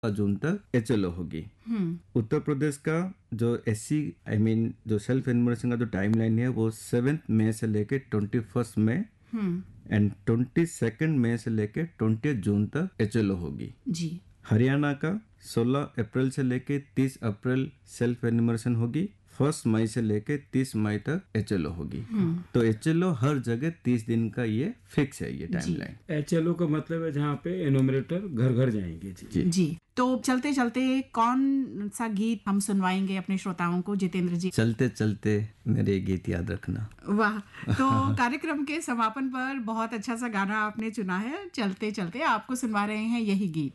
जून तक एचएलओ होगी। उत्तर प्रदेश का जो एससी जो सेल्फ एन्यूमरेशन का जो टाइम लाइन है वो 7 मई से लेके 21 मई एंड 22 मई से लेके 20 जून तक एचएलओ होगी जी। हरियाणा का 16 अप्रैल से लेके 30 अप्रैल सेल्फ एन्यूमरेशन होगी। 1 मई से लेके 30 मई तक एचएलओ होगी। तो एचएलओ हर जगह 30 दिन का ये फिक्स है ये टाइम लाइन। एचएलओ का मतलब है जहाँ पे एनोमरेटर घर घर जाएंगे। जी। तो चलते चलते कौन सा गीत हम सुनवाएंगे अपने श्रोताओं को जितेंद्र जी? चलते चलते मेरे गीत याद रखना। वाह, तो कार्यक्रम के समापन पर बहुत अच्छा सा गाना आपने चुना है। चलते चलते आपको सुनवा रहे हैं यही गीत।